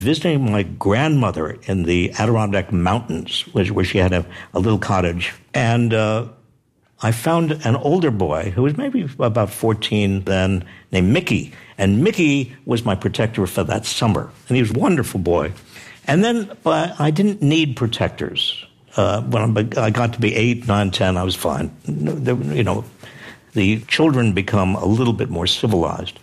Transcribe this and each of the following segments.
visiting my grandmother in the Adirondack Mountains, where she had a little cottage. And I found an older boy who was maybe about 14 then, named Mickey. And Mickey was my protector for that summer. And he was a wonderful boy. And then I didn't need protectors. When I got to be 8, 9, 10, I was fine. You know, the children become a little bit more civilized.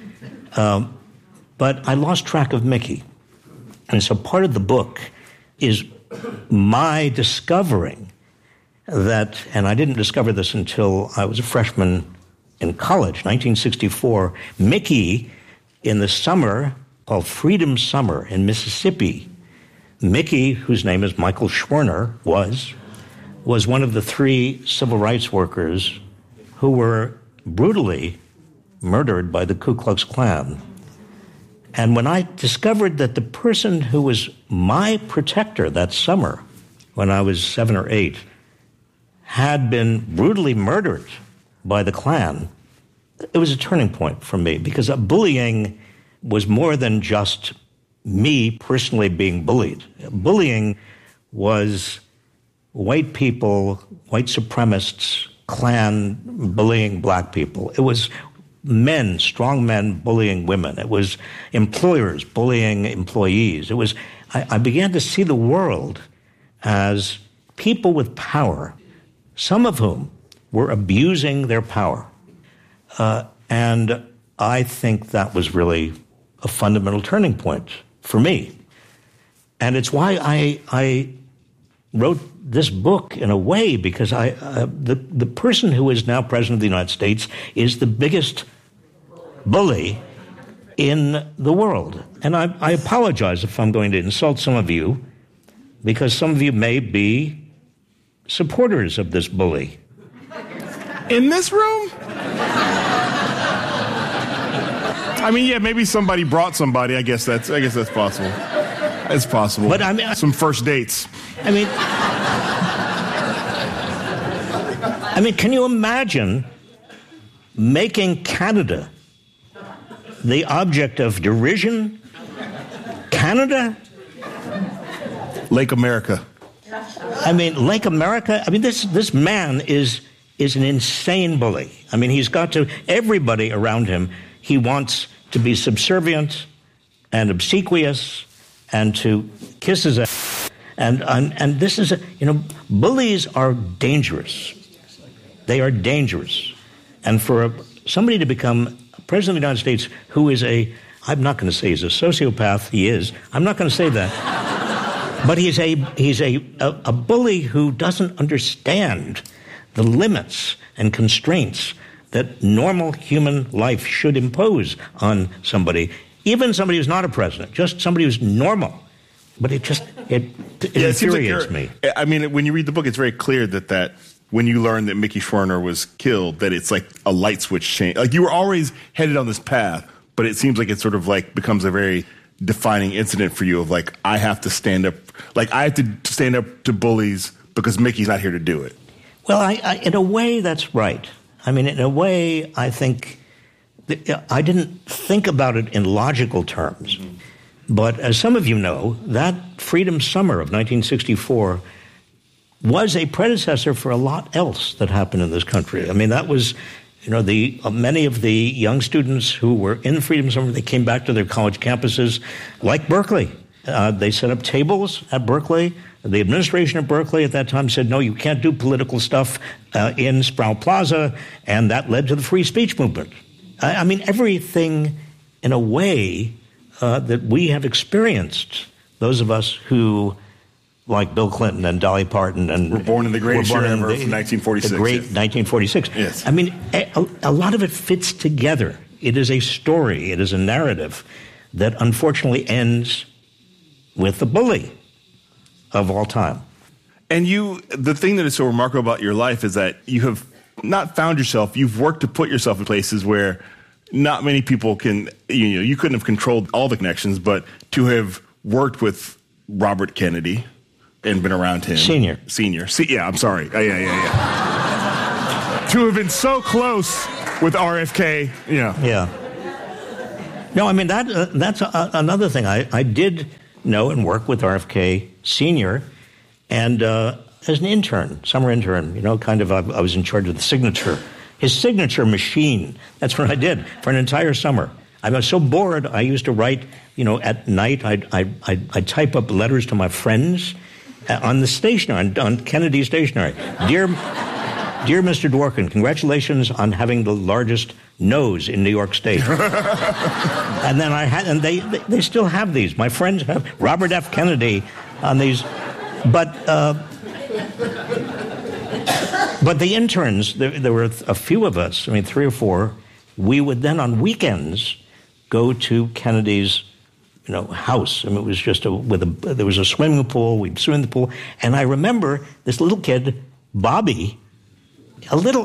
But I lost track of Mickey. And so part of the book is my discovering that, and I didn't discover this until I was a freshman in college, 1964, Mickey, in the summer called Freedom Summer in Mississippi, Mickey, whose name is Michael Schwerner, was one of the 3 civil rights workers who were brutally murdered by the Ku Klux Klan. And when I discovered that the person who was my protector that summer, when I was 7 or 8, had been brutally murdered by the Klan, it was a turning point for me, because bullying was more than just me personally being bullied. Bullying was white people, white supremacists, Klan bullying black people. It was men, strong men bullying women. It was employers bullying employees. I began to see the world as people with power, some of whom were abusing their power. And I think that was really a fundamental turning point for me. And it's why I wrote this book in a way, because the person who is now president of the United States is the biggest bully in the world. And I apologize if I'm going to insult some of you, because some of you may be supporters of this bully. In this room? I mean, yeah, maybe somebody brought somebody. I guess that's possible. It's possible. But I mean, some first dates. I mean, can you imagine making Canada the object of derision? Canada? Lake America. I mean, Lake America. I mean, this man is an insane bully. I mean, he's got to, everybody around him, he wants to be subservient and obsequious and to kiss his ass. And this is, bullies are dangerous. They are dangerous. And for somebody to become president of the United States who is I'm not going to say he's a sociopath, he is. I'm not going to say that. But he's a bully who doesn't understand the limits and constraints that normal human life should impose on somebody, even somebody who's not a president, just somebody who's normal. But it infuriates me. I mean, when you read the book, it's very clear that when you learn that Mickey Schwerner was killed, that it's like a light switch change. Like, you were always headed on this path, but it seems like it sort of like becomes a very defining incident for you of like, I have to stand up to bullies because Mickey's not here to do it. Well, in a way, that's right. I mean, in a way, I think I didn't think about it in logical terms. Mm-hmm. But as some of you know, that Freedom Summer of 1964 was a predecessor for a lot else that happened in this country. I mean, that was, many of the young students who were in Freedom Summer, they came back to their college campuses, like Berkeley. They set up tables at Berkeley. The administration at Berkeley at that time said, no, you can't do political stuff in Sproul Plaza, and that led to the free speech movement. I mean, everything, in a way, that we have experienced, those of us who, like Bill Clinton and Dolly Parton, and were born in the greatest year ever of 1946. The great 1946. Yes. I mean, a lot of it fits together. It is a story. It is a narrative that unfortunately ends with the bully of all time. And the thing that is so remarkable about your life is that you have not found yourself, you've worked to put yourself in places where not many people can, you couldn't have controlled all the connections, but to have worked with Robert Kennedy and been around him. Senior. Yeah, I'm sorry. Yeah. To have been so close with RFK, Yeah. No, I mean, that's another thing. I did know and work with RFK Sr., and as an intern, summer intern, I was in charge of his signature machine. That's what I did for an entire summer. I was so bored, I used to write, at night, I'd type up letters to my friends on the stationery, on Kennedy stationery. Dear Mr. Dworkin, congratulations on having the largest nose in New York State. And then they still have these. My friends have Robert F. Kennedy on these. But the interns, there were a few of us, 3 or 4, we would then on weekends go to Kennedy's, house. It was just there was a swimming pool, we'd swim in the pool, and I remember this little kid, Bobby, a little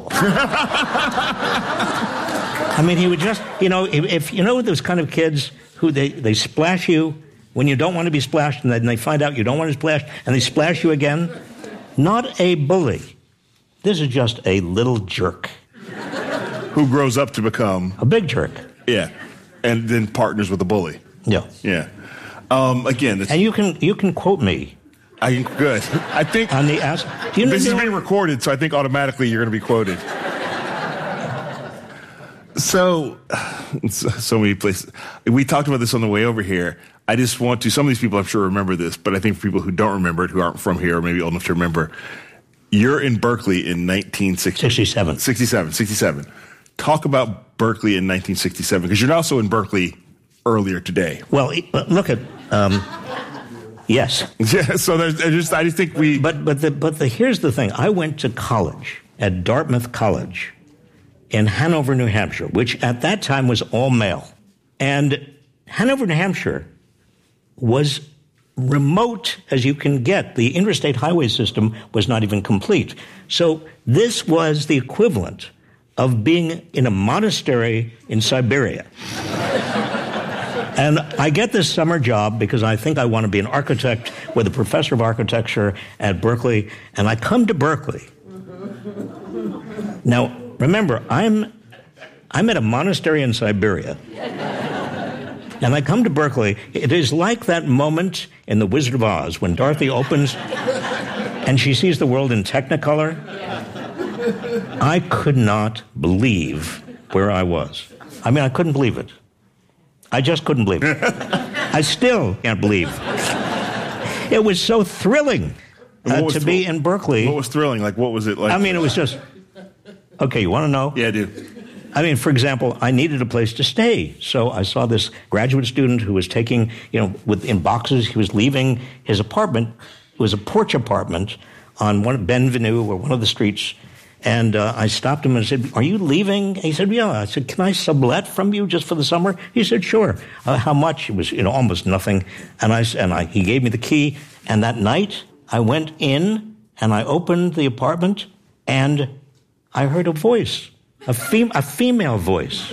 he would just, if those kind of kids who they splash you when you don't want to be splashed, and then they find out you don't want to be splashed, and they splash you again. Not a bully. This is just a little jerk. Who grows up to become... a big jerk. Yeah. And then partners with a bully. Yeah. Yeah. Again... And you can quote me. Good. I think... on the this is being recorded, so I think automatically you're going to be quoted. So many places. We talked about this on the way over here. I just want to, some of these people I'm sure remember this, but I think for people who don't remember it, who aren't from here, or maybe old enough to remember, you're in Berkeley in 1967. 67. Talk about Berkeley in 1967, because you're also in Berkeley earlier today. Well, look at, yes. Yeah, so I just think we... But here's the thing. I went to college at Dartmouth College in Hanover, New Hampshire, which at that time was all male. And Hanover, New Hampshire was remote as you can get. The interstate highway system was not even complete. So this was the equivalent of being in a monastery in Siberia. And I get this summer job because I think I want to be an architect with a professor of architecture at Berkeley. And I come to Berkeley. Now, remember, I'm at a monastery in Siberia. And I come to Berkeley. It is like that moment in The Wizard of Oz when Dorothy opens and she sees the world in Technicolor. I could not believe where I was. I couldn't believe it. I just couldn't believe it. I still can't believe. It was so thrilling to be in Berkeley. What was thrilling? Like, what was it like? It was just... Okay, you want to know? Yeah, I do. For example, I needed a place to stay. So I saw this graduate student who was taking, in boxes, he was leaving his apartment. It was a porch apartment on Benvenue or one of the streets. And I stopped him and said, "Are you leaving?" He said, "Yeah." I said, "Can I sublet from you just for the summer?" He said, "Sure." How much? It was, almost nothing. And he gave me the key. And that night I went in and I opened the apartment and I heard a voice, a female voice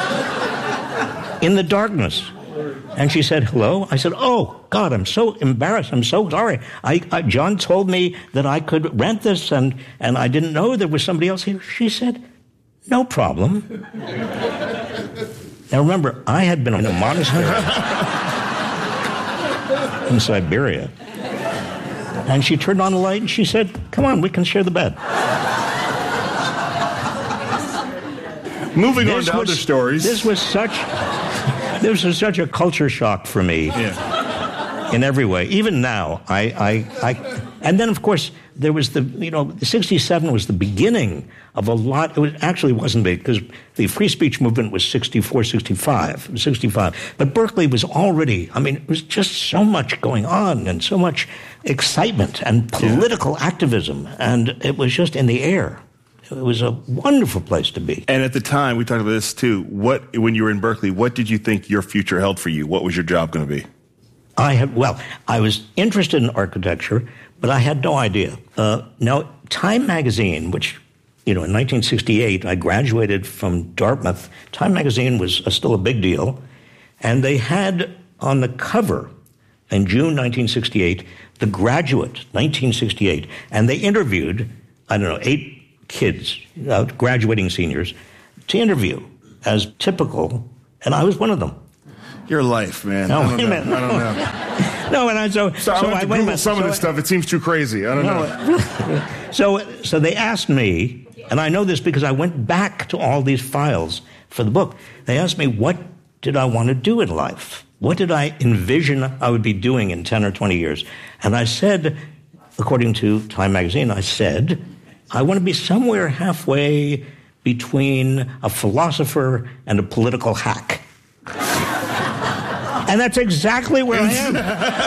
in the darkness. And she said, "Hello." I said, "Oh, God, I'm so embarrassed. I'm so sorry. John told me that I could rent this, and I didn't know there was somebody else here." She said, "No problem." Now, remember, I had been in a monastery in Siberia. And she turned on the light, and she said, "Come on, we can share the bed." Moving on to other stories. This was such a culture shock for me. Yeah. In every way. Even now, and then of course there was the 67 was the beginning of a lot. It actually wasn't big because the free speech movement was 64, 65. But Berkeley was already. It was just so much going on and so much excitement and political activism, and it was just in the air. It was a wonderful place to be. And at the time, we talked about this too. When you were in Berkeley, what did you think your future held for you? What was your job going to be? I was interested in architecture, but I had no idea. Now, Time Magazine, which, in 1968, I graduated from Dartmouth. Time Magazine was still a big deal. And they had on the cover in June 1968, The Graduate, 1968. And they interviewed, 8 kids, graduating seniors, to interview as typical And I was one of them. Your life, man. No, I don't wait a know. minute. I don't know. No, and I I went to Google some of this stuff. It seems too crazy. I don't know. So they asked me, and I know this because I went back to all these files for the book. They asked me, what did I want to do in life? What did I envision I would be doing in 10 or 20 years? And I said, according to Time magazine, I said, I want to be somewhere halfway between a philosopher and a political hack. And that's exactly where I am.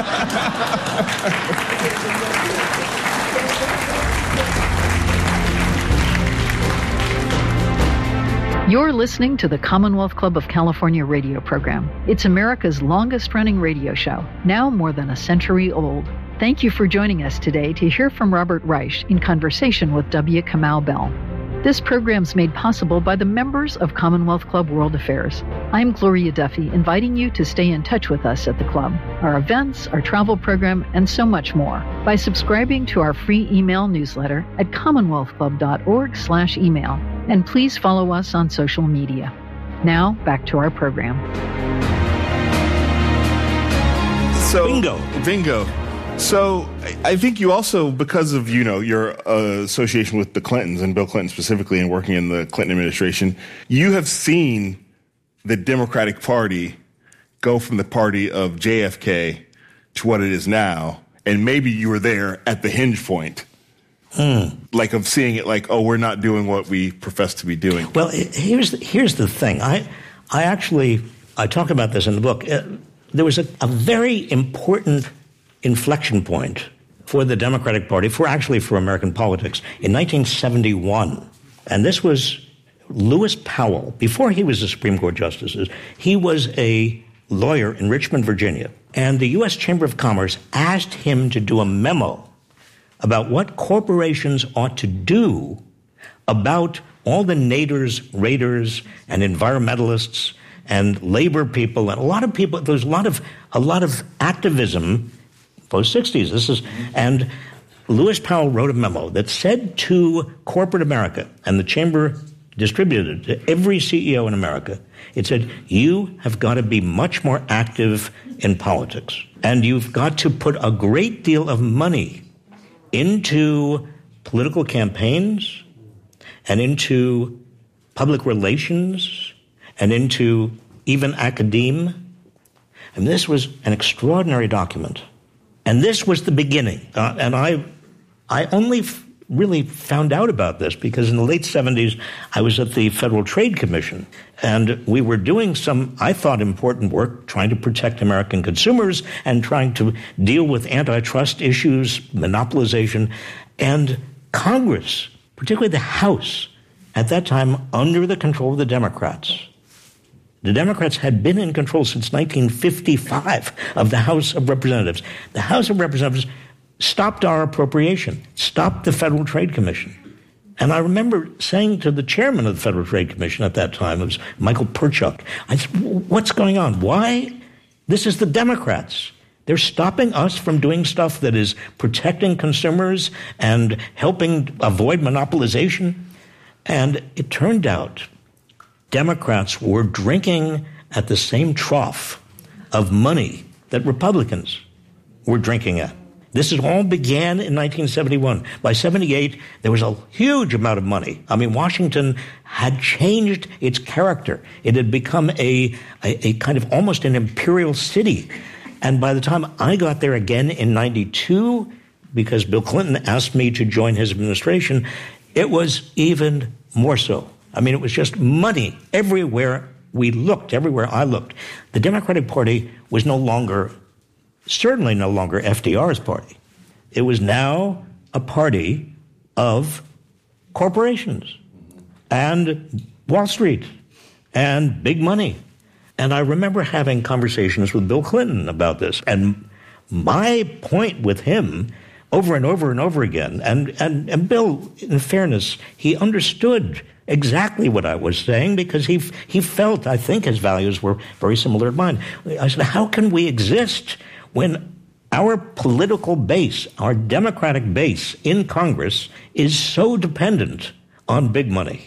You're listening to the Commonwealth Club of California radio program. It's America's longest-running radio show, now more than a century old. Thank you for joining us today to hear from Robert Reich in conversation with W. Kamau Bell. This program's made possible by the members of Commonwealth Club World Affairs. I'm Gloria Duffy, inviting you to stay in touch with us at the club, our events, our travel program, and so much more by subscribing to our free email newsletter at commonwealthclub.org/email. And please follow us on social media. Now, back to our program. Bingo. So I think you also, because of, your association with the Clintons and Bill Clinton specifically and working in the Clinton administration, you have seen the Democratic Party go from the party of JFK to what it is now. And maybe you were there at the hinge point. Like of seeing it like, oh, we're not doing what we profess to be doing. Well, here's the thing. I talk about this in the book. There was a very important inflection point for the Democratic Party, for American politics, in 1971. And this was Lewis Powell. Before he was a Supreme Court justice, he was a lawyer in Richmond, Virginia. And the U.S. Chamber of Commerce asked him to do a memo about what corporations ought to do about all the naders, raiders, and environmentalists and labor people, and a lot of people. There's a lot of activism post-60s. And Lewis Powell wrote a memo that said to corporate America, and the Chamber distributed it to every CEO in America. It said, you have got to be much more active in politics, and you've got to put a great deal of money into political campaigns and into public relations and into even academia. And this was an extraordinary document. And this was the beginning. And I only really found out about this because in the late 70s, I was at the Federal Trade Commission, and we were doing some, I thought, important work trying to protect American consumers and trying to deal with antitrust issues, monopolization. And Congress, particularly the House, at that time under the control of the Democrats. The Democrats had been in control since 1955 of the House of Representatives. The House of Representatives stopped our appropriation, stopped the Federal Trade Commission. And I remember saying to the chairman of the Federal Trade Commission at that time, it was Michael Perchuk, I said, what's going on? Why? This is the Democrats. They're stopping us from doing stuff that is protecting consumers and helping avoid monopolization. And it turned out Democrats were drinking at the same trough of money that Republicans were drinking at. This all began in 1971. By 78, there was a huge amount of money. I mean, Washington had changed its character. It had become a kind of almost an imperial city. And by the time I got there again in 92, because Bill Clinton asked me to join his administration, it was even more so. I mean, it was just money everywhere we looked, everywhere I looked. The Democratic Party was certainly no longer FDR's party. It was now a party of corporations and Wall Street and big money. And I remember having conversations with Bill Clinton about this. And my point with him over and over and over again, and Bill, in fairness, he understood exactly what I was saying because he felt, I think his values were very similar to mine. I said, how can we exist when our political base, our Democratic base in Congress is so dependent on big money?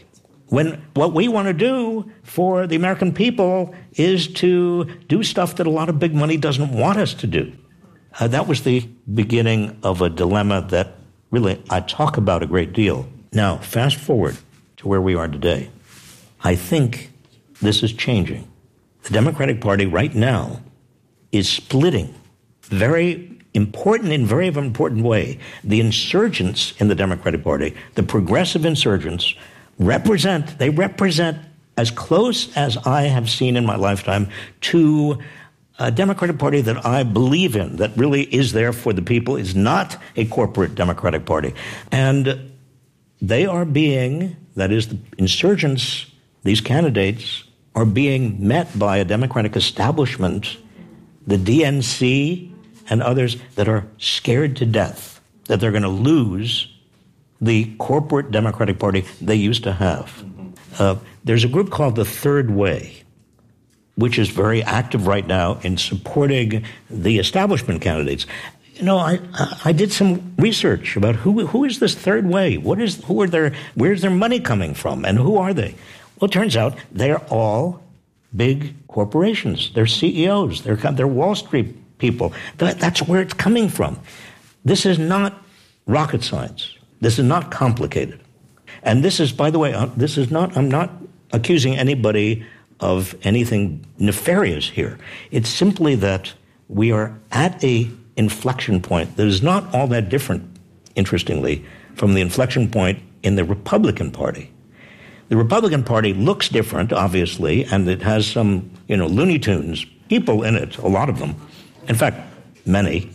when what we want to do for the American people is to do stuff that a lot of big money doesn't want us to do. That was the beginning of a dilemma that really I talk about a great deal. Now, fast forward to where we are today. I think this is changing. The Democratic Party right now is splitting very important way. The insurgents in the Democratic Party, the progressive insurgents, represent as close as I have seen in my lifetime to a Democratic Party that I believe in, that really is there for the people, is not a corporate Democratic Party. And they are being, that is, the insurgents, these candidates, are being met by a Democratic establishment, the DNC and others, that are scared to death that they're going to lose the corporate Democratic Party they used to have. There's a group called the Third Way, which is very active right now in supporting the establishment candidates. You know, I did some research about who is this Third Way? Where's their money coming from, and who are they? Well, it turns out they're all big corporations. They're CEOs. They're Wall Street people. That's where it's coming from. This is not rocket science. This is not complicated. And this is, by the way, I'm not accusing anybody of anything nefarious here. It's simply that we are at a inflection point that is not all that different, interestingly, from the inflection point in the Republican Party. The Republican Party looks different, obviously, and it has some, Looney Tunes people in it, a lot of them. In fact, many.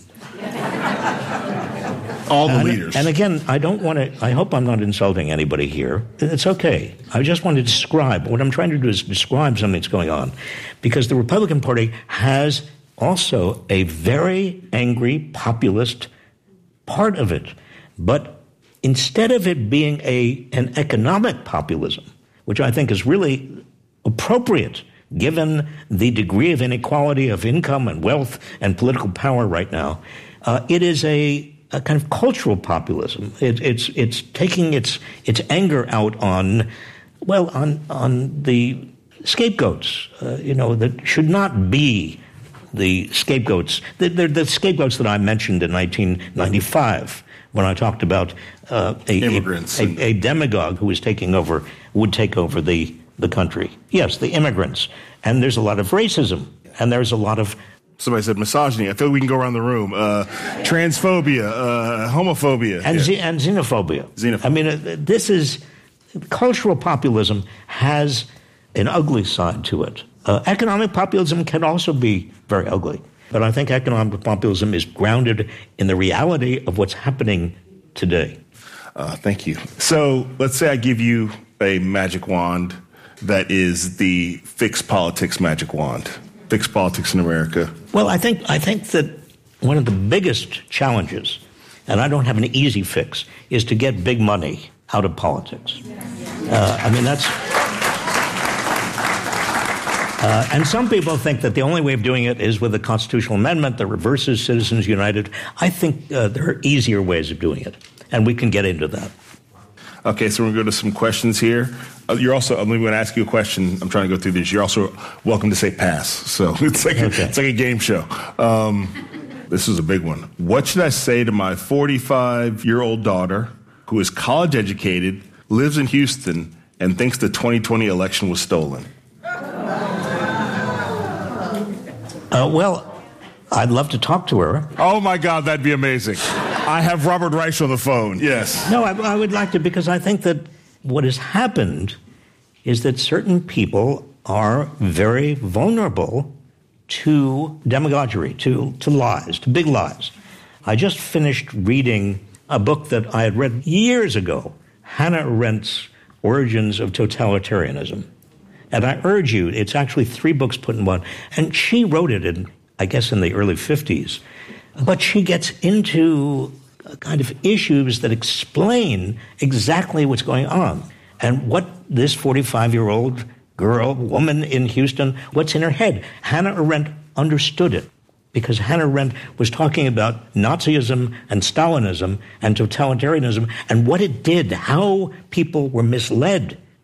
All the leaders. And again, I hope I'm not insulting anybody here. It's okay. I just want to describe, what I'm trying to do is describe something that's going on. Because the Republican Party has also a very angry populist part of it. But instead of it being an economic populism, which I think is really appropriate given the degree of inequality of income and wealth and political power right now, it is a kind of cultural populism. It's taking its anger out on the scapegoats, that should not be the scapegoats. The scapegoats that I mentioned in 1995 when I talked about immigrants, a demagogue who would take over the country. Yes, the immigrants. And there's a lot of racism, and there's a lot of... Somebody said misogyny. I feel like we can go around the room. Transphobia, homophobia. And xenophobia. I mean, this is... Cultural populism has an ugly side to it. Economic populism can also be very ugly. But I think economic populism is grounded in the reality of what's happening today. Thank you. So let's say I give you a magic wand that is the fix politics magic wand. Fix politics in America. Well, I think that one of the biggest challenges, and I don't have an easy fix, is to get big money out of politics. That's... and some people think that the only way of doing it is with a constitutional amendment that reverses Citizens United. I think there are easier ways of doing it, and we can get into that. Okay, so we're going to go to some questions here. I'm going to ask you a question. I'm trying to go through these. You're also welcome to say pass. So it's like a game show. This is a big one. What should I say to my 45-year-old daughter who is college educated, lives in Houston, and thinks the 2020 election was stolen? Well, I'd love to talk to her. Oh, my God, that'd be amazing. I have Robert Reich on the phone. Yes. No, I would like to, because I think that what has happened is that certain people are very vulnerable to demagoguery, to lies, to big lies. I just finished reading a book that I had read years ago, Hannah Arendt's Origins of Totalitarianism. And I urge you, it's actually 3 books put in one. And she wrote it in the early 50s. But she gets into kind of issues that explain exactly what's going on. And what this 45-year-old woman in Houston, what's in her head. Hannah Arendt understood it, because Hannah Arendt was talking about Nazism and Stalinism and totalitarianism and what it did, how people were misled.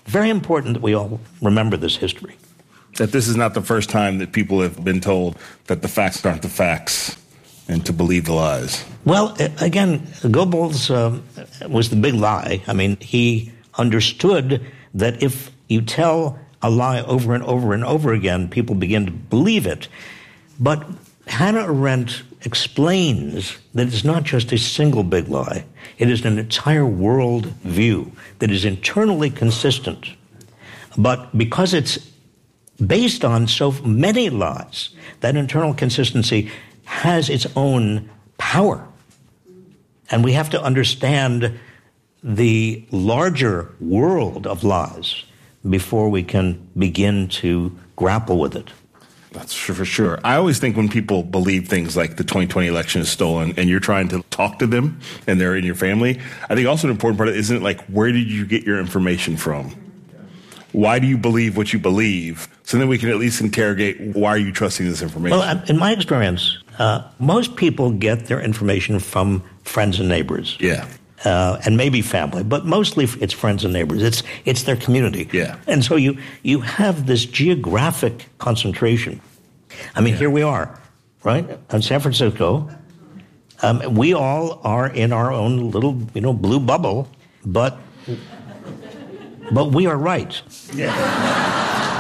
very important that we all remember this history. That this is not the first time that people have been told that the facts aren't the facts and to believe the lies. Well, again, Goebbels was the big lie. I mean, he understood that if you tell a lie over and over and over again, people begin to believe it. But Hannah Arendt explains that it's not just a single big lie. It is an entire world view that is internally consistent. But because it's based on so many lies, that internal consistency has its own power. And we have to understand the larger world of lies before we can begin to grapple with it. That's for sure. I always think when people believe things like the 2020 election is stolen and you're trying to talk to them and they're in your family, I think also an important part of it isn't like, where did you get your information from? Why do you believe what you believe? So then we can at least interrogate, why are you trusting this information? Well, in my experience, most people get their information from friends and neighbors. Yeah. And maybe family, but mostly it's friends and neighbors. It's their community. Yeah. And so you have this geographic concentration. I mean, Here we are, right, in San Francisco. We all are in our own little, blue bubble, but we are right. Yeah.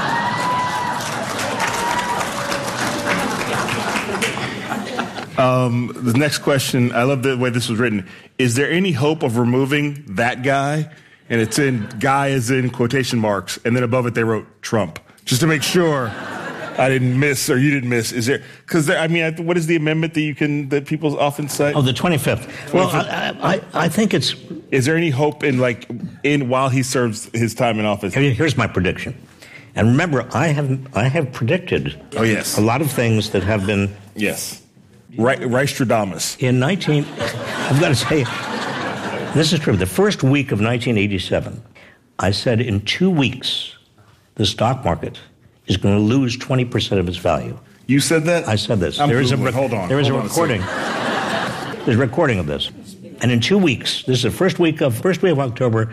The next question, I love the way this was written. Is there any hope of removing that guy? And it's in guy as in quotation marks, and then above it they wrote Trump, just to make sure I didn't miss or you didn't miss. Is there? Because what is the amendment that people often cite? Oh, the 25th. Well, I think it's. Is there any hope in while he serves his time in office? Here's my prediction, and remember, I have predicted. Oh yes. A lot of things that have been. Yes. Reistradamus. I've got to say, this is true. The first week of 1987, I said in 2 weeks, the stock market is going to lose 20% of its value. You said that? I said this. Hold on. There is a recording. There's a recording of this. And in 2 weeks, this is the first week of October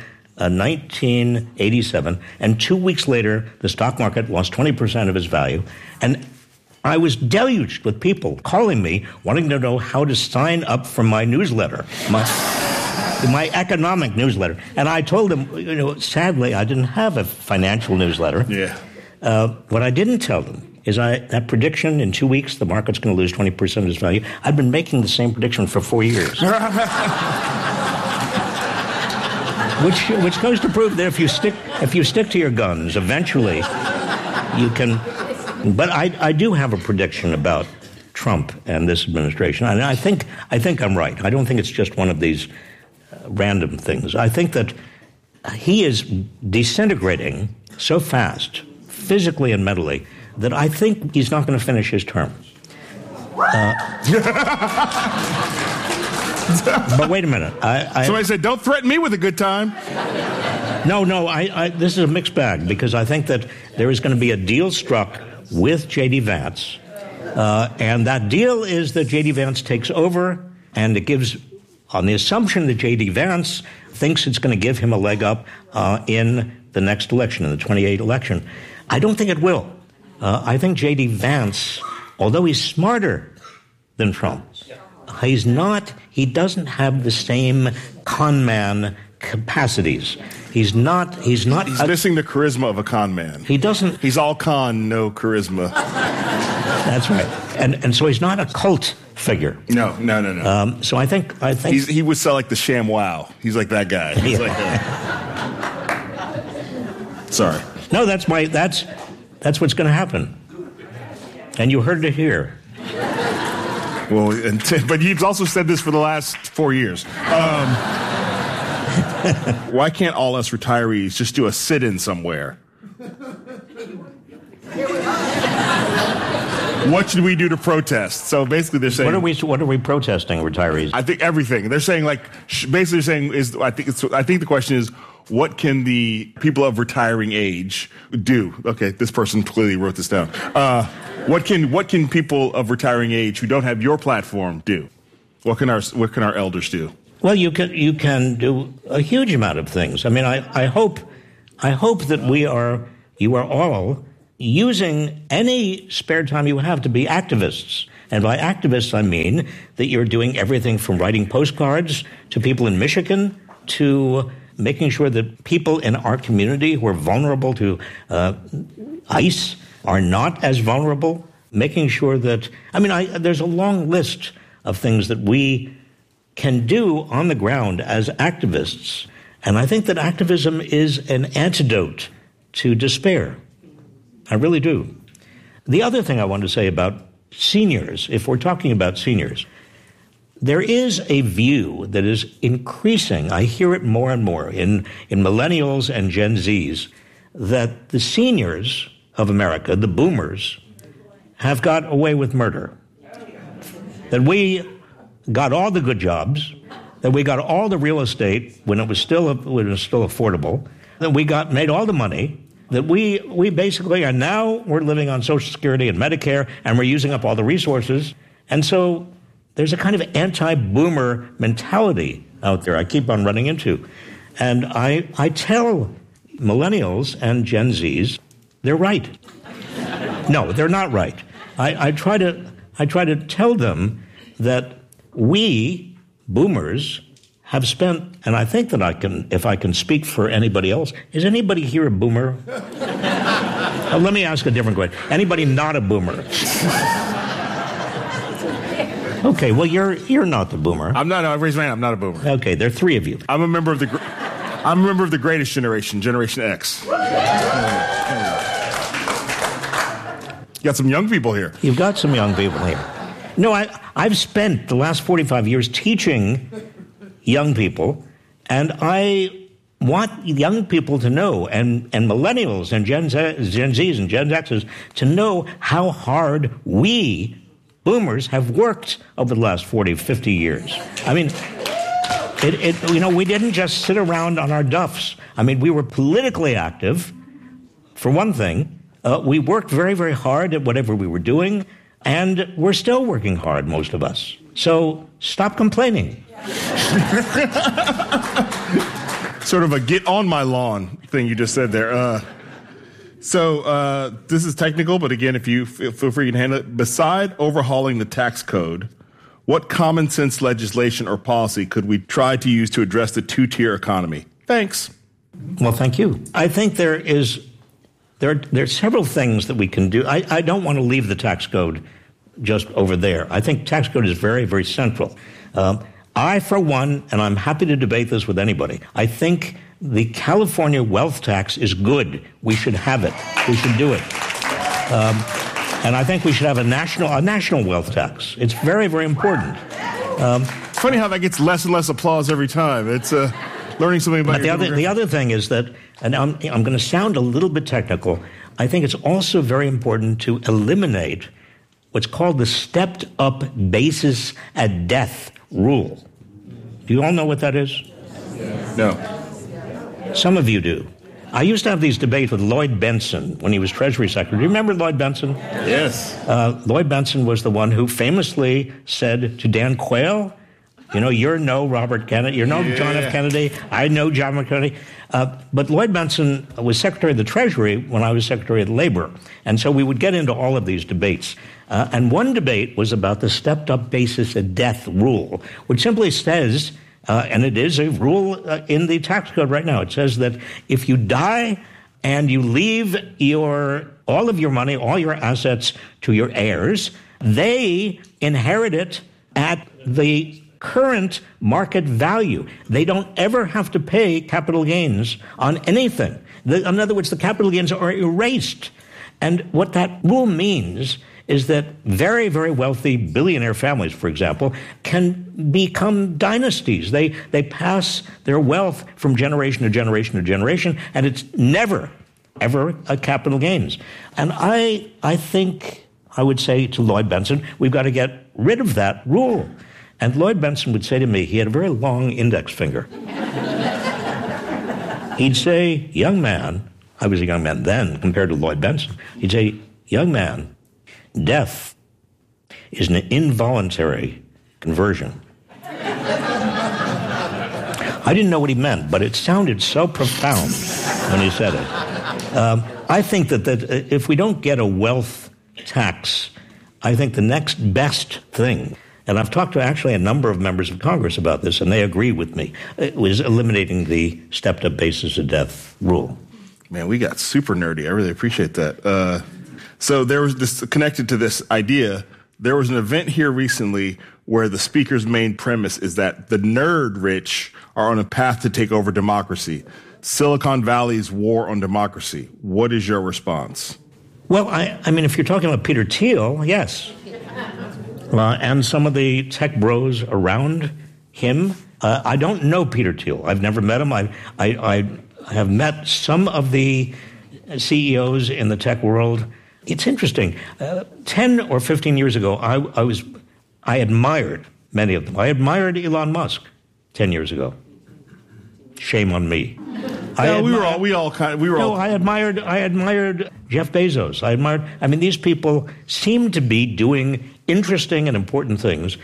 1987, and 2 weeks later, the stock market lost 20% of its value. And I was deluged with people calling me, wanting to know how to sign up for my newsletter, my economic newsletter. And I told them, sadly, I didn't have a financial newsletter. Yeah. What I didn't tell them is that prediction in 2 weeks, the market's going to lose 20% of its value. I've been making the same prediction for 4 years. Which goes to prove that if you stick to your guns, eventually you can. But I do have a prediction about Trump and this administration, and I think I'm right. I don't think it's just one of these random things. I think that he is disintegrating so fast, physically and mentally, that I think he's not going to finish his term. But wait a minute. Somebody said, "Don't threaten me with a good time." No. This is a mixed bag, because I think that there is going to be a deal struck with J.D. Vance, and that deal is that J.D. Vance takes over, and it gives, on the assumption that J.D. Vance thinks it's going to give him a leg up in the next election, in the 28 election. I don't think it will. I think J.D. Vance, although he's smarter than Trump, he doesn't have the same con man capacities. He's missing the charisma of a con man. He doesn't. He's all con, no charisma. That's right. And so he's not a cult figure. No. So I think he would sell like the ShamWow. He's like that guy. He's like Sorry. No, that's what's going to happen. And you heard it here. Well, but you've also said this for the last 4 years. Why can't all us retirees just do a sit-in somewhere? What should we do to protest? So basically, they're saying, what are we protesting, retirees? I think everything. They're saying I think the question is, what can the people of retiring age do? Okay, this person clearly wrote this down. What can people of retiring age who don't have your platform do? What can our elders do? Well, you can do a huge amount of things. I mean, I hope I hope that you are all using any spare time you have to be activists. And by activists, I mean that you're doing everything from writing postcards to people in Michigan to making sure that people in our community who are vulnerable to ICE are not as vulnerable, making sure that, there's a long list of things that we can do on the ground as activists. And I think that activism is an antidote to despair. I really do. The other thing I want to say about seniors, if we're talking about seniors, there is a view that is increasing. I hear it more and more in millennials and Gen Zs, that the seniors of America, the boomers, have got away with murder. That we got all the good jobs, that we got all the real estate when it was still affordable, that we made all the money, that we basically are now, we're living on Social Security and Medicare, and we're using up all the resources. And so there's a kind of anti-boomer mentality out there I keep on running into. And I tell millennials and Gen Zs, they're right. No, they're not right. I try to tell them that we, boomers, have spent, and I think that if I can speak for anybody else, is anybody here a boomer? Let me ask a different question. Anybody not a boomer? Okay, well, you're not the boomer. I'm not. No, I raised my hand. I'm not a boomer. Okay, there are three of you. I'm a member of the greatest generation, Generation X. You got some young people here. You've got some young people here. No, I've spent the last 45 years teaching young people, and I want young people to know, and millennials and Gen Zs and Gen Xs to know how hard we boomers have worked over the last 40, 50 years. I mean, we didn't just sit around on our duffs. I mean, we were politically active, for one thing. We worked very, very hard at whatever we were doing, and we're still working hard, most of us. So stop complaining. Sort of a get on my lawn thing you just said there. So this is technical, but again, if you feel free to handle it. Beside overhauling the tax code, what common sense legislation or policy could we try to use to address the two-tier economy? Thanks. Well, thank you. I think there are several things that we can do. I don't want to leave the tax code just over there. I think tax code is very, very central. I, for one, and I'm happy to debate this with anybody, I think the California wealth tax is good. We should have it. We should do it. And I think we should have a national wealth tax. It's very, very important. It's funny how that gets less and less applause every time. It's learning something about the other thing is that, and I'm going to sound a little bit technical, I think it's also very important to eliminate what's called the stepped-up basis at death rule. Do you all know what that is? No. Some of you do. I used to have these debates with Lloyd Bentsen when he was Treasury Secretary. Do you remember Lloyd Bentsen? Yes. Lloyd Bentsen was the one who famously said to Dan Quayle, you're no Robert Kennedy, you're no John F. Kennedy, I know John F. Kennedy. But Lloyd Bentsen was Secretary of the Treasury when I was Secretary of Labor. And so we would get into all of these debates. And one debate was about the stepped-up basis at death rule, which simply says, and it is a rule in the tax code right now, it says that if you die and you leave all of your money, all your assets to your heirs, they inherit it at the current market value. They don't ever have to pay capital gains on anything. In other words, the capital gains are erased. And what that rule means is that very, very wealthy billionaire families, for example, can become dynasties. They pass their wealth from generation to generation to generation, and it's never, ever a capital gains. And I think I would say to Lloyd Bentsen, we've got to get rid of that rule. And Lloyd Bentsen would say to me, he had a very long index finger. He'd say, young man, I was a young man then compared to Lloyd Bentsen. He'd say, young man, death is an involuntary conversion. I didn't know what he meant, but it sounded so profound when he said it. I think that if we don't get a wealth tax, I think the next best thing, and I've talked to actually a number of members of Congress about this, and they agree with me, it was eliminating the stepped-up basis of death rule. Man, we got super nerdy. I really appreciate that. So there was this, connected to this idea, there was an event here recently where the speaker's main premise is that the nerd rich are on a path to take over democracy. Silicon Valley's war on democracy. What is your response? Well, I mean, if you're talking about Peter Thiel, yes. And some of the tech bros around him. I don't know Peter Thiel. I've never met him. I have met some of the CEOs in the tech world. It's interesting. 10 or 15 years ago, I admired many of them. I admired Elon Musk 10 years ago. Shame on me. I admired Jeff Bezos. I mean, these people seem to be doing interesting and important things.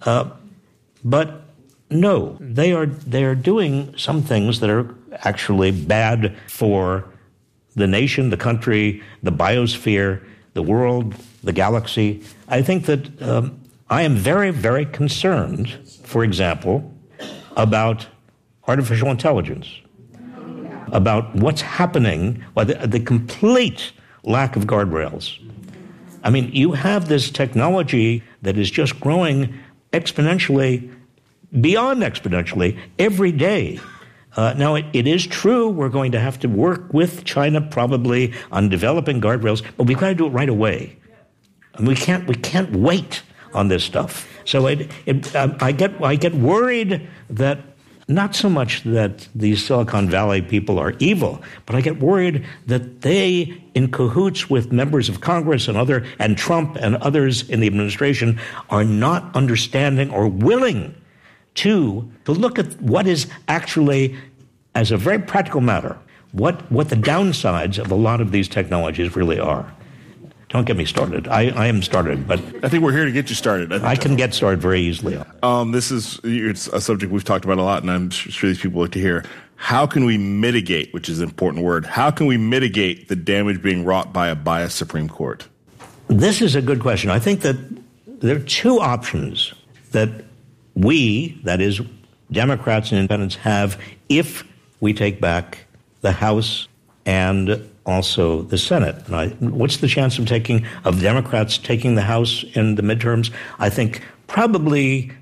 But no, they are doing some things that are actually bad for the nation, the country, the biosphere, the world, the galaxy. I think that I am very, very concerned, for example, about artificial intelligence, about what's happening, the complete lack of guardrails. I mean, you have this technology that is just growing exponentially, beyond exponentially, every day. Now, it is true we're going to have to work with China probably on developing guardrails, but we've got to do it right away. And we can't wait on this stuff. So I get worried that not so much that these Silicon Valley people are evil, but I get worried that they, in cahoots with members of Congress and Trump and others in the administration, are not understanding or willing to look at what is actually, as a very practical matter, what the downsides of a lot of these technologies really are. Don't get me started. I am started, but I think we're here to get you started. I can get started very easily. It's a subject we've talked about a lot, and I'm sure these people like to hear. How can we mitigate, which is an important word, how can we mitigate the damage being wrought by a biased Supreme Court? This is a good question. I think that there are two options that we, that is, Democrats and independents, have if we take back the House and also the Senate. What's the chance of Democrats taking the House in the midterms? I think probably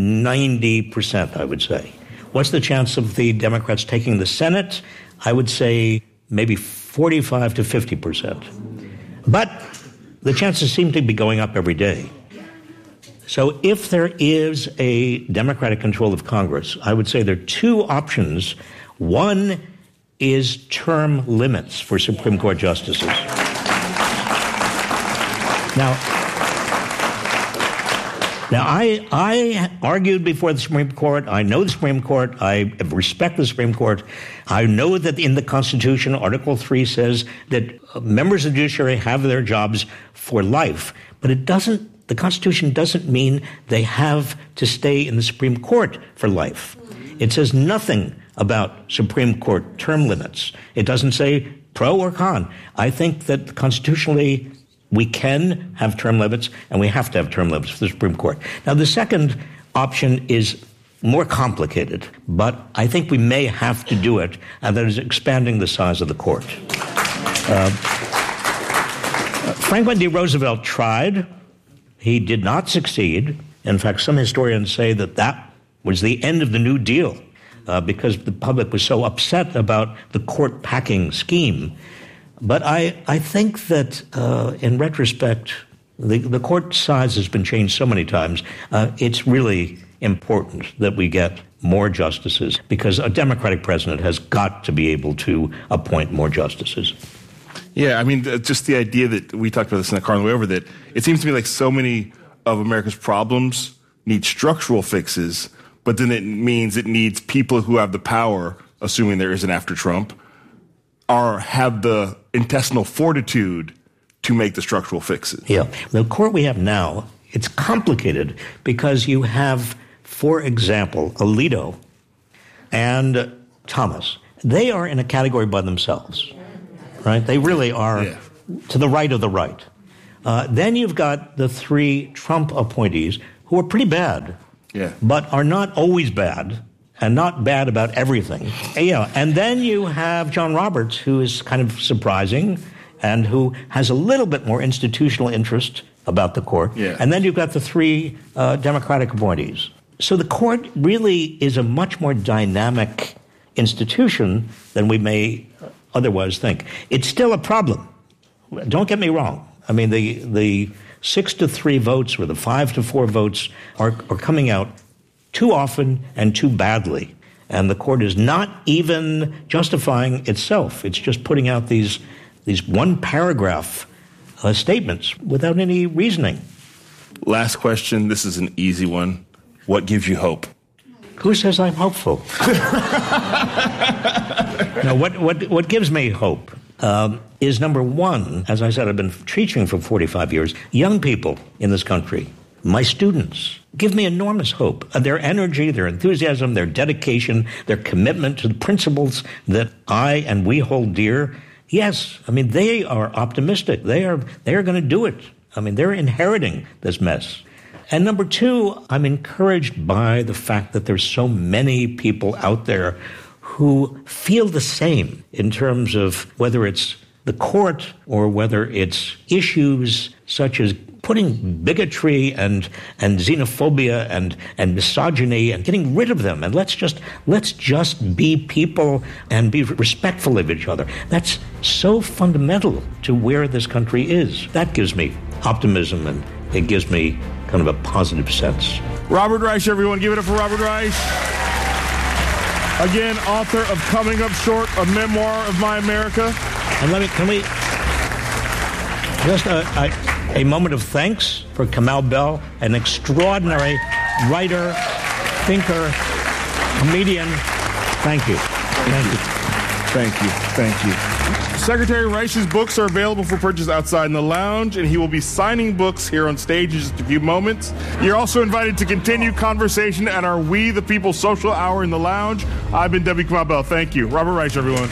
90%, I would say. What's the chance of the Democrats taking the Senate? I would say maybe 45 to 50%. But the chances seem to be going up every day. So if there is a Democratic control of Congress, I would say there are two options. One is term limits for Supreme Court justices. Now I argued before the Supreme Court. I know the Supreme Court. I respect the Supreme Court. I know that in the Constitution, Article 3 says that members of the judiciary have their jobs for life. But the Constitution doesn't mean they have to stay in the Supreme Court for life. It says nothing about Supreme Court term limits. It doesn't say pro or con. I think that constitutionally we can have term limits, and we have to have term limits for the Supreme Court. Now, the second option is more complicated, but I think we may have to do it, and that is expanding the size of the court. Franklin D. Roosevelt tried. He did not succeed. In fact, some historians say that was the end of the New Deal. Because the public was so upset about the court packing scheme. But I think that in retrospect, the court size has been changed so many times. It's really important that we get more justices because a Democratic president has got to be able to appoint more justices. Yeah, I mean, just the idea that we talked about this in the car on the way over, that it seems to me like so many of America's problems need structural fixes, but then it means it needs people who have the power, assuming there isn't after Trump, or have the intestinal fortitude to make the structural fixes. Yeah. The court we have now, it's complicated because you have, for example, Alito, and Thomas. They are in a category by themselves, right? They really are to the right of the right. Then you've got the 3 Trump appointees who are pretty bad, but are not always bad and not bad about everything. And then you have John Roberts, who is kind of surprising and who has a little bit more institutional interest about the court. And then you've got the 3 Democratic appointees. So the court really is a much more dynamic institution than we may otherwise think. It's still a problem. Don't get me wrong. I mean, the 6-3 votes or the 5-4 votes are coming out too often and too badly. And the court is not even justifying itself. It's just putting out these one-paragraph statements without any reasoning. Last question. This is an easy one. What gives you hope? Who says I'm hopeful? No, what gives me hope is, number one, as I said, I've been teaching for 45 years. Young people in this country, my students, give me enormous hope. Their energy, their enthusiasm, their dedication, their commitment to the principles that I and we hold dear. Yes, I mean, they are optimistic. They are going to do it. I mean, they're inheriting this mess. And number two, I'm encouraged by the fact that there's so many people out there who feel the same in terms of whether it's the court or whether it's issues such as putting bigotry and xenophobia and misogyny and getting rid of them. And let's just be people and be respectful of each other. That's so fundamental to where this country is. That gives me optimism, and it gives me kind of a positive sense. Robert Reich, everyone. Give it up for Robert Reich. Again, author of Coming Up Short, a memoir of my America. And can we just a moment of thanks for Kamau Bell, an extraordinary writer, thinker, comedian. Thank you. Thank you. Thank you. Thank you. Secretary Reich's books are available for purchase outside in the lounge, and he will be signing books here on stage in just a few moments. You're also invited to continue conversation at our We the People social hour in the lounge. I've been W. Kamau Bell. Thank you. Robert Reich, everyone.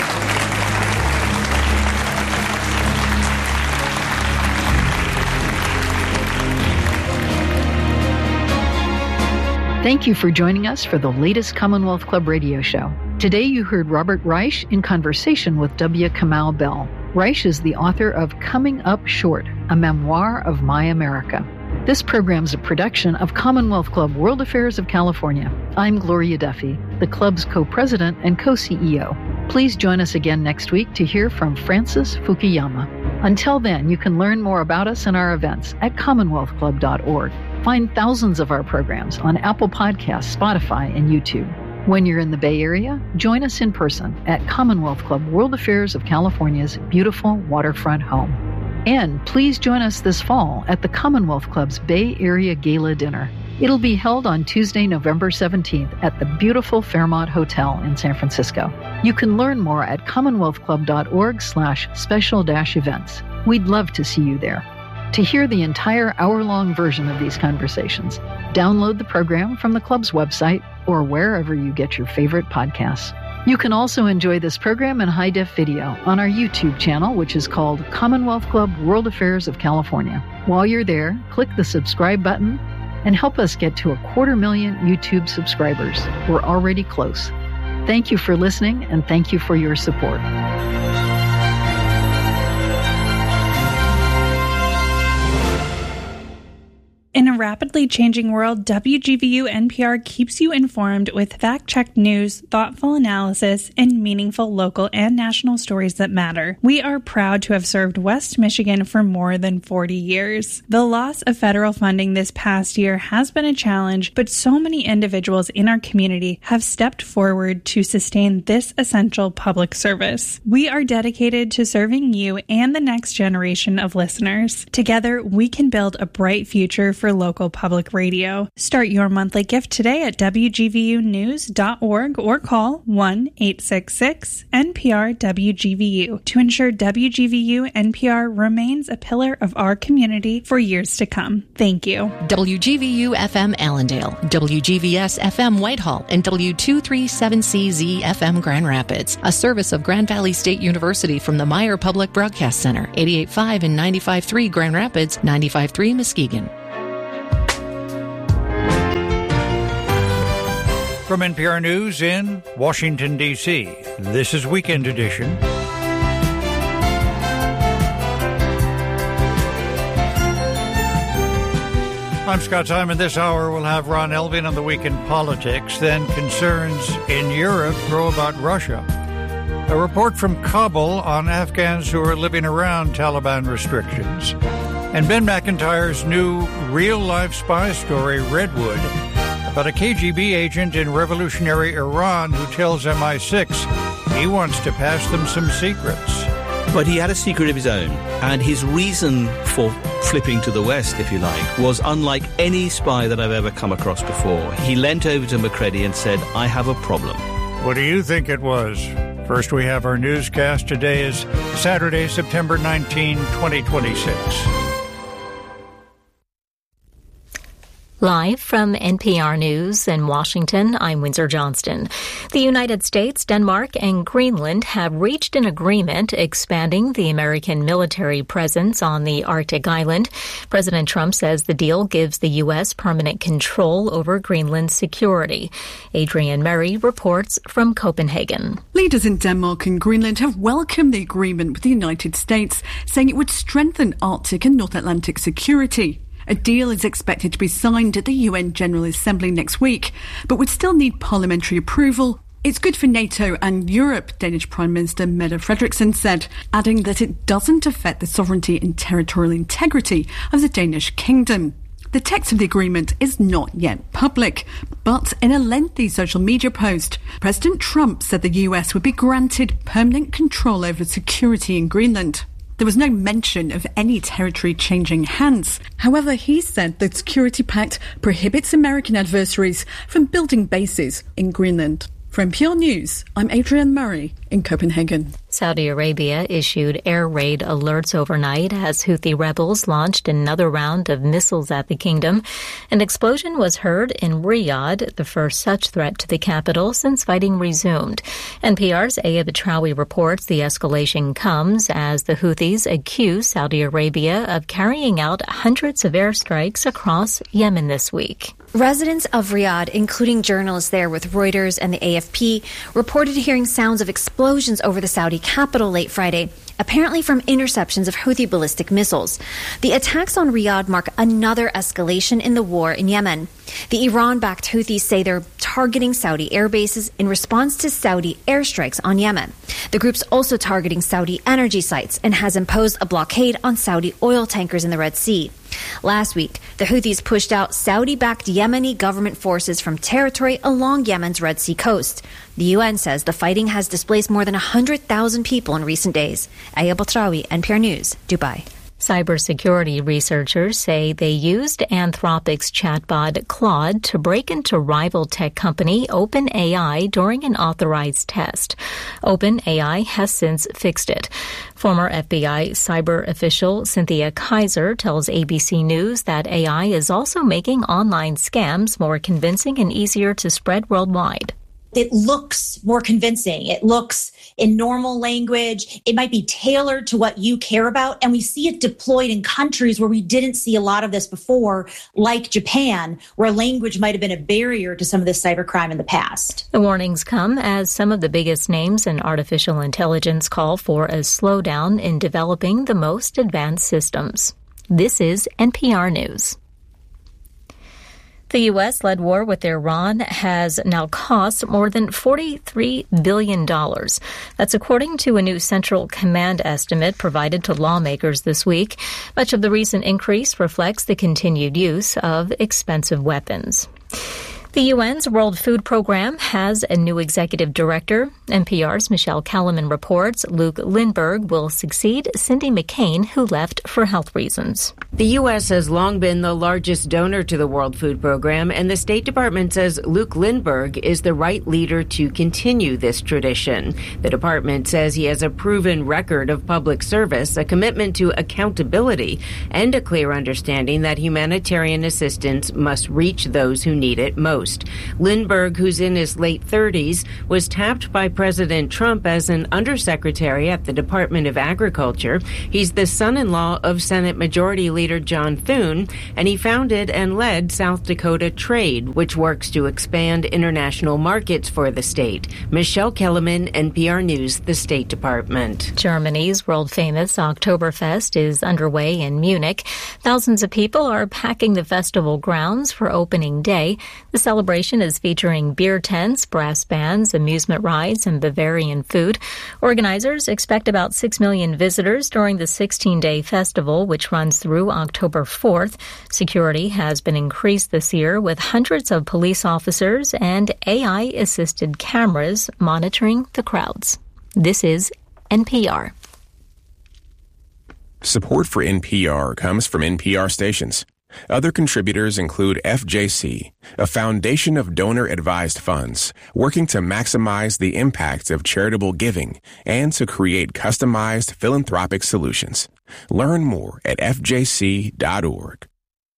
Thank you for joining us for the latest Commonwealth Club radio show. Today you heard Robert Reich in conversation with W. Kamau Bell. Reich is the author of Coming Up Short, a memoir of my America. This program is a production of Commonwealth Club World Affairs of California. I'm Gloria Duffy, the club's co-president and co-CEO. Please join us again next week to hear from Francis Fukuyama. Until then, you can learn more about us and our events at commonwealthclub.org. Find thousands of our programs on Apple Podcasts, Spotify, and YouTube. When you're in the Bay Area, join us in person at Commonwealth Club World Affairs of California's beautiful waterfront home. And please join us this fall at the Commonwealth Club's Bay Area Gala Dinner. It'll be held on Tuesday, November 17th at the beautiful Fairmont Hotel in San Francisco. You can learn more at commonwealthclub.org/special-events. We'd love to see you there. To hear the entire hour-long version of these conversations, download the program from the club's website or wherever you get your favorite podcasts. You can also enjoy this program in high-def video on our YouTube channel, which is called Commonwealth Club World Affairs of California. While you're there, click the subscribe button and help us get to 250,000 YouTube subscribers. We're already close. Thank you for listening, and thank you for your support. In a rapidly changing world, WGVU NPR keeps you informed with fact-checked news, thoughtful analysis, and meaningful local and national stories that matter. We are proud to have served West Michigan for more than 40 years. The loss of federal funding this past year has been a challenge, but so many individuals in our community have stepped forward to sustain this essential public service. We are dedicated to serving you and the next generation of listeners. Together, we can build a bright future for local local public radio. Start your monthly gift today at WGVUnews.org or call 1-866-NPR-WGVU to ensure WGVU-NPR remains a pillar of our community for years to come. Thank you. WGVU-FM Allendale, WGVS-FM Whitehall, and W237CZ-FM Grand Rapids, a service of Grand Valley State University from the Meyer Public Broadcast Center, 88.5 and 95.3 Grand Rapids, 95.3 Muskegon. From NPR News in Washington, D.C., this is Weekend Edition. I'm Scott Simon. This hour we'll have Ron Elving on the week in politics. Then concerns in Europe grow about Russia. A report from Kabul on Afghans who are living around Taliban restrictions. And Ben McIntyre's new real-life spy story, Redwood, about a KGB agent in revolutionary Iran who tells MI6 he wants to pass them some secrets. But he had a secret of his own, and his reason for flipping to the West, if you like, was unlike any spy that I've ever come across before. He leant over to McCready and said, I have a problem. What do you think it was? First, we have our newscast. Today is Saturday, September 19, 2026. Live from NPR News in Washington, I'm Windsor Johnston. The United States, Denmark, and Greenland have reached an agreement expanding the American military presence on the Arctic island. President Trump says the deal gives the U.S. permanent control over Greenland's security. Adrienne Murray reports from Copenhagen. Leaders in Denmark and Greenland have welcomed the agreement with the United States, saying it would strengthen Arctic and North Atlantic security. A deal is expected to be signed at the UN General Assembly next week, but would still need parliamentary approval. It's good for NATO and Europe, Danish Prime Minister Mette Frederiksen said, adding that it doesn't affect the sovereignty and territorial integrity of the Danish kingdom. The text of the agreement is not yet public, but in a lengthy social media post, President Trump said the US would be granted permanent control over security in Greenland. There was no mention of any territory changing hands. However, he said the Security Pact prohibits American adversaries from building bases in Greenland. For NPR News, I'm Adrienne Murray in Copenhagen. Saudi Arabia issued air raid alerts overnight as Houthi rebels launched another round of missiles at the kingdom. An explosion was heard in Riyadh, the first such threat to the capital since fighting resumed. NPR's Aya Batrawi reports the escalation comes as the Houthis accuse Saudi Arabia of carrying out hundreds of airstrikes across Yemen this week. Residents of Riyadh, including journalists there with Reuters and the AFP, reported hearing sounds of explosions over the Saudi capital late Friday, apparently from interceptions of Houthi ballistic missiles. The attacks on Riyadh mark another escalation in the war in Yemen. The Iran-backed Houthis say they're targeting Saudi air bases in response to Saudi airstrikes on Yemen. The group's also targeting Saudi energy sites and has imposed a blockade on Saudi oil tankers in the Red Sea. Last week, the Houthis pushed out Saudi-backed Yemeni government forces from territory along Yemen's Red Sea coast. The UN says the fighting has displaced more than 100,000 people in recent days. Aya Batrawi, NPR News, Dubai. Cybersecurity researchers say they used Anthropic's chatbot Claude to break into rival tech company OpenAI during an authorized test. OpenAI has since fixed it. Former FBI cyber official Cynthia Kaiser tells ABC News that AI is also making online scams more convincing and easier to spread worldwide. It looks more convincing. It looks in normal language. It might be tailored to what you care about. And we see it deployed in countries where we didn't see a lot of this before, like Japan, where language might have been a barrier to some of this cybercrime in the past. The warnings come as some of the biggest names in artificial intelligence call for a slowdown in developing the most advanced systems. This is NPR News. The U.S.-led war with Iran has now cost more than $43 billion. That's according to a new Central Command estimate provided to lawmakers this week. Much of the recent increase reflects the continued use of expensive weapons. The UN's World Food Program has a new executive director. NPR's Michelle Kellerman reports Luke Lindberg will succeed Cindy McCain, who left for health reasons. The U.S. has long been the largest donor to the World Food Program, and the State Department says Luke Lindberg is the right leader to continue this tradition. The department says he has a proven record of public service, a commitment to accountability, and a clear understanding that humanitarian assistance must reach those who need it most. Lindberg, who's in his late 30s, was tapped by President Trump as an undersecretary at the Department of Agriculture. He's the son-in-law of Senate Majority Leader John Thune, and he founded and led South Dakota Trade, which works to expand international markets for the state. Michelle Kellerman, NPR News, the State Department. Germany's world-famous Oktoberfest is underway in Munich. Thousands of people are packing the festival grounds for opening day. The celebration is featuring beer tents, brass bands, amusement rides, and Bavarian food. Organizers expect about 6 million visitors during the 16-day festival, which runs through October 4th. Security has been increased this year with hundreds of police officers and AI-assisted cameras monitoring the crowds. This is NPR. Support for NPR comes from NPR stations. Other contributors include FJC, a foundation of donor-advised funds working to maximize the impact of charitable giving and to create customized philanthropic solutions. Learn more at fjc.org.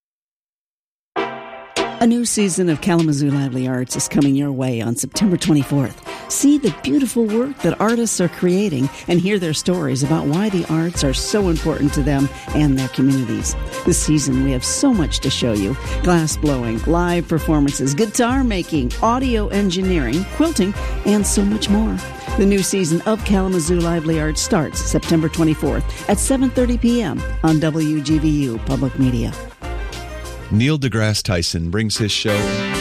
A new season of Kalamazoo Lively Arts is coming your way on September 24th. See the beautiful work that artists are creating and hear their stories about why the arts are so important to them and their communities. This season, we have so much to show you. Glass blowing, live performances, guitar making, audio engineering, quilting, and so much more. The new season of Kalamazoo Lively Arts starts September 24th at 7:30 p.m. on WGVU Public Media. Neil deGrasse Tyson brings his show.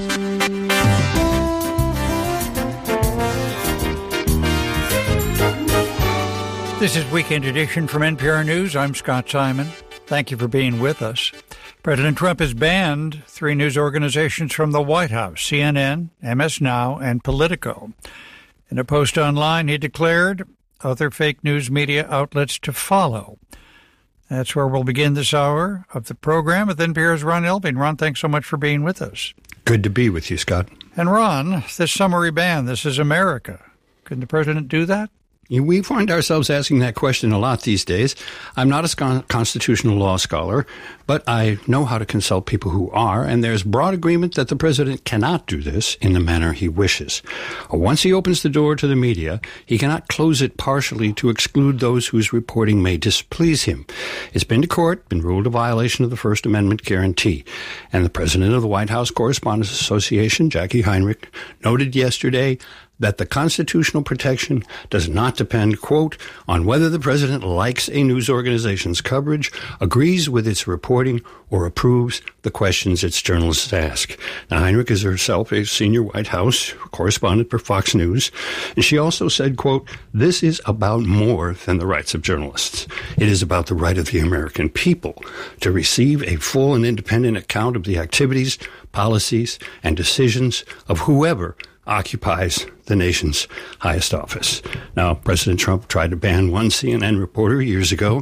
This is Weekend Edition from NPR News. I'm Scott Simon. Thank you for being with us. President Trump has banned 3 news organizations from the White House: CNN, MS Now, and Politico. In a post online, he declared other fake news media outlets to follow. That's where we'll begin this hour of the program with NPR's Ron Elving. Ron, thanks so much for being with us. Good to be with you, Scott. And Ron, this summary ban, this is America. Couldn't the president do that? We find ourselves asking that question a lot these days. I'm not a constitutional law scholar, but I know how to consult people who are, and there's broad agreement that the president cannot do this in the manner he wishes. Once he opens the door to the media, he cannot close it partially to exclude those whose reporting may displease him. It's been to court, been ruled a violation of the First Amendment guarantee, and the president of the White House Correspondents Association, Jackie Heinrich, noted yesterday that the constitutional protection does not depend, quote, on whether the president likes a news organization's coverage, agrees with its reporting, or approves the questions its journalists ask. Now, Heinrich is herself a senior White House correspondent for Fox News, and she also said, quote, this is about more than the rights of journalists. It is about the right of the American people to receive a full and independent account of the activities, policies, and decisions of whoever occupies the nation's highest office. Now, President Trump tried to ban one CNN reporter years ago.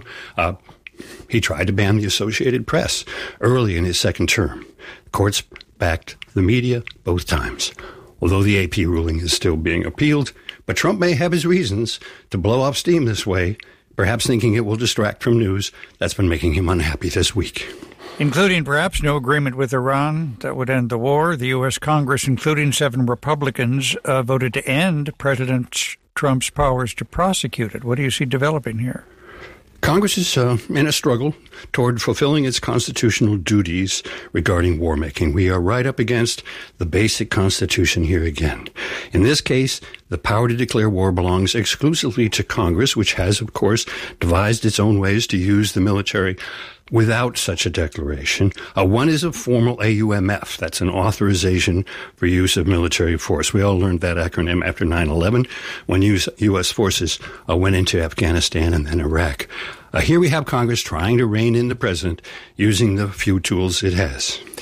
He tried to ban the Associated Press early in his second term. Courts backed the media both times, although the AP ruling is still being appealed. But Trump may have his reasons to blow off steam this way, perhaps thinking it will distract from news that's been making him unhappy this week. Including perhaps no agreement with Iran that would end the war. The U.S. Congress, including 7 Republicans, voted to end President Trump's powers to prosecute it. What do you see developing here? Congress is in a struggle toward fulfilling its constitutional duties regarding war making. We are right up against the basic Constitution here again. In this case, the power to declare war belongs exclusively to Congress, which has, of course, devised its own ways to use the military without such a declaration. One is a formal AUMF. That's an authorization for use of military force. We all learned that acronym after 9/11 when U.S. forces went into Afghanistan and then Iraq. Here we have Congress trying to rein in the president using the few tools it has.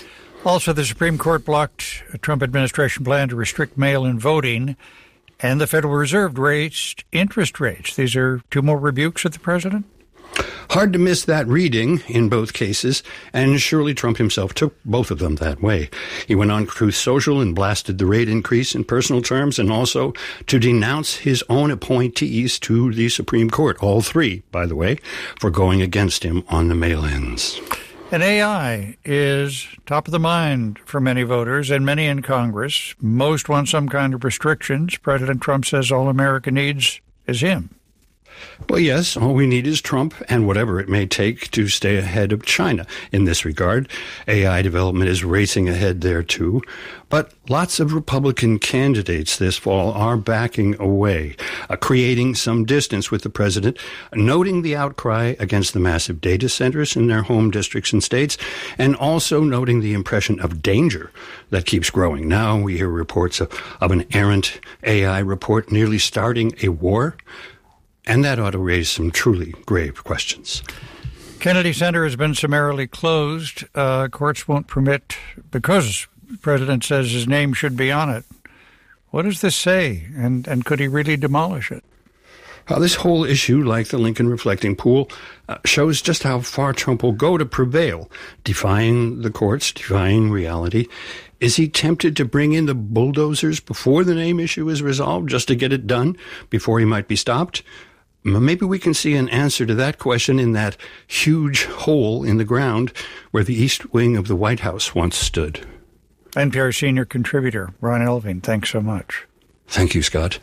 Also, the Supreme Court blocked a Trump administration plan to restrict mail-in voting, and the Federal Reserve raised interest rates. These are two more rebukes at the president? Hard to miss that reading in both cases, and surely Trump himself took both of them that way. He went on Truth Social and blasted the rate increase in personal terms, and also to denounce his own appointees to the Supreme Court, all three, by the way, for going against him on the mail-ins. And AI is top of the mind for many voters and many in Congress. Most want some kind of restrictions. President Trump says all America needs is him. Well, yes, all we need is Trump and whatever it may take to stay ahead of China in this regard. AI development is racing ahead there, too. But lots of Republican candidates this fall are backing away, creating some distance with the president, noting the outcry against the massive data centers in their home districts and states, and also noting the impression of danger that keeps growing. Now we hear reports of an errant AI report nearly starting a war. And that ought to raise some truly grave questions. Kennedy Center has been summarily closed. Courts won't permit, because the president says his name should be on it. What does this say? And could he really demolish it? This whole issue, like the Lincoln Reflecting Pool, shows just how far Trump will go to prevail, defying the courts, defying reality. Is he tempted to bring in the bulldozers before the name issue is resolved, just to get it done before he might be stopped? Maybe we can see an answer to that question in that huge hole in the ground where the east wing of the White House once stood. NPR senior contributor Ron Elving, thanks so much. Thank you, Scott.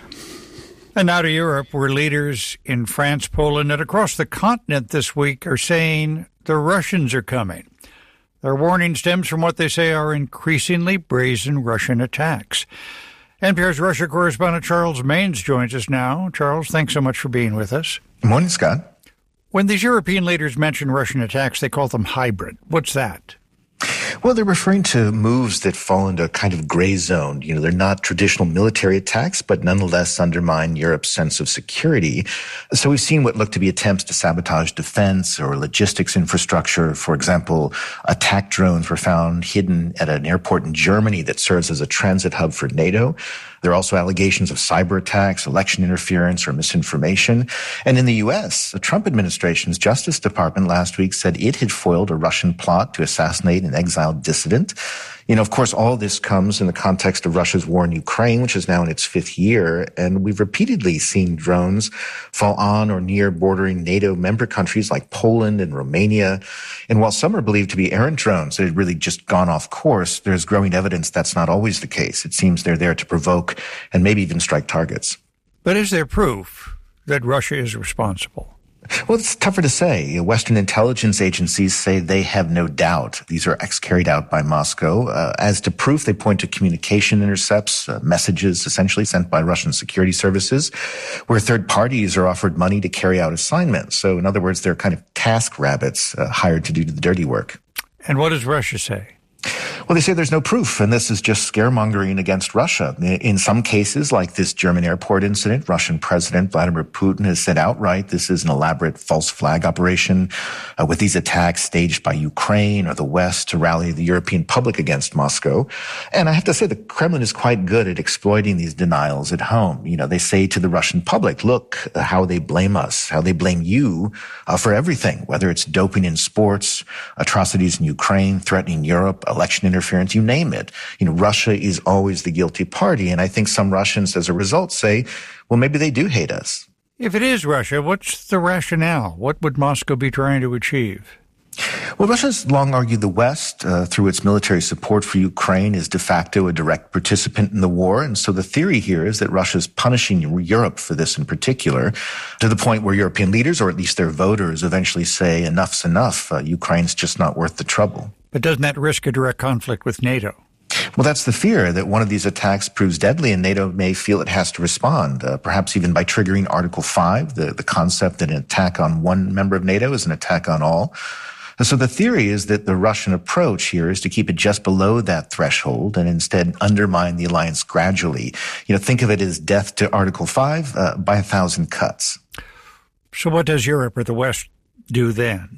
And now to Europe, where leaders in France, Poland, and across the continent this week are saying the Russians are coming. Their warning stems from what they say are increasingly brazen Russian attacks. NPR's Russia correspondent Charles Maynes joins us now. Charles, thanks so much for being with us. Good morning, Scott. When these European leaders mention Russian attacks, they call them hybrid. What's that? Well, they're referring to moves that fall into a kind of gray zone. You know, they're not traditional military attacks, but nonetheless undermine Europe's sense of security. So we've seen what look to be attempts to sabotage defense or logistics infrastructure. For example, attack drones were found hidden at an airport in Germany that serves as a transit hub for NATO. There are also allegations of cyber attacks, election interference, or misinformation. And in the U.S., the Trump administration's Justice Department last week said it had foiled a Russian plot to assassinate an exiled dissident. You know, of course, all this comes in the context of Russia's war in Ukraine, which is now in its fifth year. And we've repeatedly seen drones fall on or near bordering NATO member countries like Poland and Romania. And while some are believed to be errant drones that had really just gone off course, there's growing evidence that's not always the case. It seems they're there to provoke and maybe even strike targets. But is there proof that Russia is responsible? Well, it's tougher to say. Western intelligence agencies say they have no doubt these are acts carried out by Moscow. As to proof, they point to communication intercepts, messages essentially sent by Russian security services, where third parties are offered money to carry out assignments. So, in other words, they're kind of task rabbits hired to do the dirty work. And what does Russia say? Well, they say there's no proof, and this is just scaremongering against Russia. In some cases, like this German airport incident, Russian President Vladimir Putin has said outright this is an elaborate false flag operation with these attacks staged by Ukraine or the West to rally the European public against Moscow. And I have to say the Kremlin is quite good at exploiting these denials at home. You know, they say to the Russian public, look how they blame us, how they blame you for everything, whether it's doping in sports, atrocities in Ukraine, threatening Europe, election interference, you name it. You know, Russia is always the guilty party. And I think some Russians, as a result, say, well, maybe they do hate us. If it is Russia, what's the rationale? What would Moscow be trying to achieve? Well, Russia's long argued the West, through its military support for Ukraine, is de facto a direct participant in the war. And so the theory here is that Russia's punishing Europe for this in particular, to the point where European leaders, or at least their voters, eventually say enough's enough. Ukraine's just not worth the trouble. But doesn't that risk a direct conflict with NATO? Well, that's the fear, that one of these attacks proves deadly and NATO may feel it has to respond, perhaps even by triggering Article 5, the concept that an attack on one member of NATO is an attack on all. And so the theory is that the Russian approach here is to keep it just below that threshold and instead undermine the alliance gradually. You know, think of it as death to Article 5 by 1,000 cuts. So what does Europe or the West do then?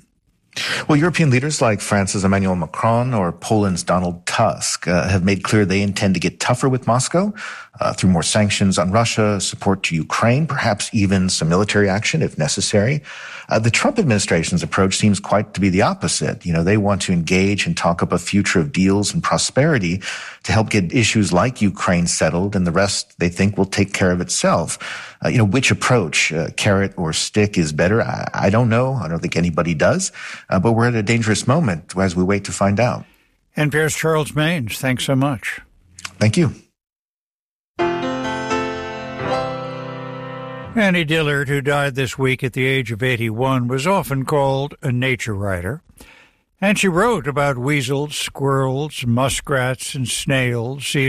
Well, European leaders like France's Emmanuel Macron or Poland's Donald Tusk have made clear they intend to get tougher with Moscow through more sanctions on Russia, support to Ukraine, perhaps even some military action if necessary. The Trump administration's approach seems quite to be the opposite. You know, they want to engage and talk up a future of deals and prosperity to help get issues like Ukraine settled, and the rest they think will take care of itself. Which approach, carrot or stick, is better? I don't know. I don't think anybody does. But we're at a dangerous moment as we wait to find out. NPR's Charles Maynes, thanks so much. Thank you. Annie Dillard, who died this week at the age of 81, was often called a nature writer. And she wrote about weasels, squirrels, muskrats, and snails,